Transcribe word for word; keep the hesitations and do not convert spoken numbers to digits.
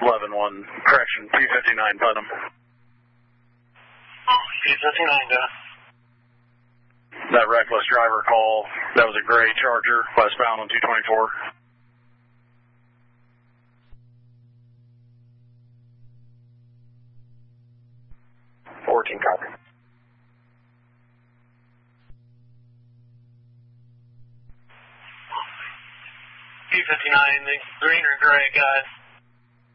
eleven one, correction, P fifty-nine, Putnam. P fifty-nine, Dennis. That reckless driver call, that was a gray Charger, westbound on two twenty-four. fourteen, copy. P fifty-nine, the green or gray guy.